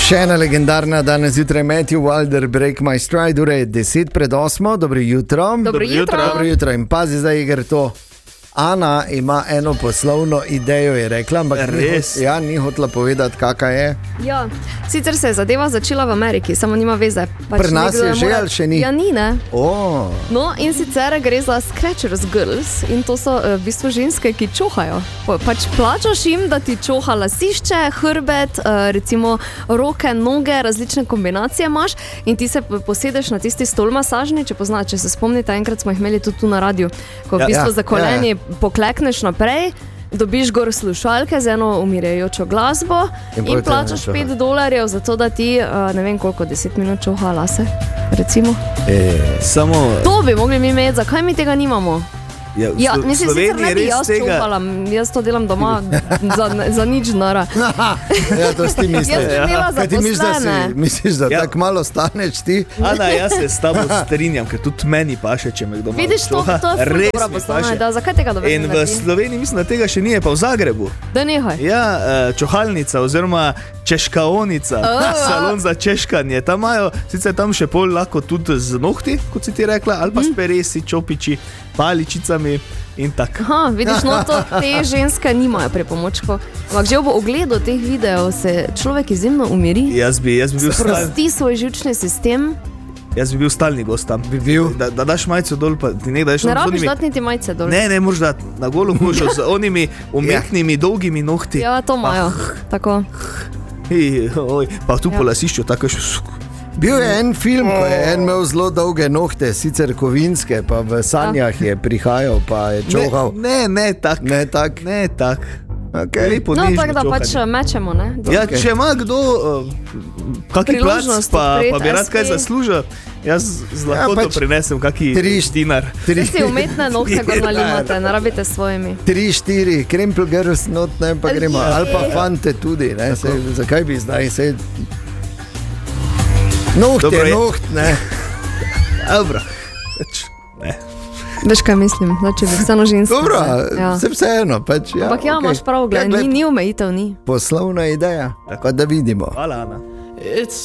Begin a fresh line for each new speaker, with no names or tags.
Še ena legendarna danes zjutraj Matthew Wilder, Break My Stride, ure je 7:50, dobro jutro.
Dobro jutro.
Dobro jutro in pazi zdaj, Igor, to. Ana ima eno poslovno idejo, je rekla, ampak ni hotela povedati, kakva je.
Ja, sicer se je zadeva začela v Ameriki, samo nima veze.
Pri nas je že ali še ni?
Ja, ni, ne.
No,
in sicer gre za Scratchers Girls in to so v bistvu ženske, ki čohajo. Pač plačaš jim, da ti čoha lasišče, hrbet, recimo roke, noge, različne kombinacije imaš in ti se posedeš na tisti stol masažni, če se spomnite, enkrat smo jih imeli tudi tu na radiju, ko v bistvu za koleni poklekneš naprej, dobiš gor slušalke z eno umirjajočo glasbo in plačaš $5 za to, da ti, ne vem koliko, 10 minut čoha lase, recimo. To bi mogli mi imeti, zakaj mi tega nimamo? Ja, mislim, sicer ne bi jaz čuhala, jaz to delam doma za nič denara.
Ja, to si ti misliš.
Jaz bi imela zaposlene.
Misliš, da tako malo staneš ti?
Ana, jaz se s tabo strinjam, ker tudi meni paše, če me kdo malo
vidiš,
čoha.
To je ful dobra poslovna ideja, zakaj tega dobro ne
In v Sloveniji mislim, da tega še nije, pa v Zagrebu.
Da nehaj.
Ja, čohalnica oziroma češkaonica, salon za češkanje. Tam imajo, sicer tam še pol lahko tudi z nohti, kot si ti rekla, ali pa s peresi, čopiči, paličicami in tako.
Aha, vidiš, no to te ženske nimajo pripomočkov. Ampak že ob ogledu teh videov se človek izjemno umiri.
Jaz bi bil
sprosti svoj živčni sistem.
Jaz bi bil stalni gost tam.
Bi bil?
Da daš majico dol, pa ti nekdaj
ne rabiš dati niti majice dol.
Ne, moraš dati na golo kožo z onimi umetnimi dolgimi nohti.
Ja, to imajo, tako.
Pa tu po lasišču, tako še...
Bil je en film, ko je en imel zelo dolge nohte, sicer kovinske, pa v sanjah je prihajal, pa je čohal.
Ne tak.
Okay.
No, tako da pač mečemo, ne?
Ja, če ima kdo kaki plac, pa bi rad kaj zaslužil, jaz z lahkoto prinesem kaki dinar.
Si umetne nohte, ko nalimate, ne rabite svojimi.
3-4, Krempel Girls not, ne, pa gremo, ali pa fante tudi, ne, zakaj bi zdaj se... Noht, ne.
Dobro. Ne.
Veš, kaj mislim, da če bi vseeno žensko.
Dobro, se vseeno. Pač, ja,
ampak ja, imaš prav, gledaj, ni omejitev, ni.
Poslovna ideja, pa da vidimo.
Hvala, Ana.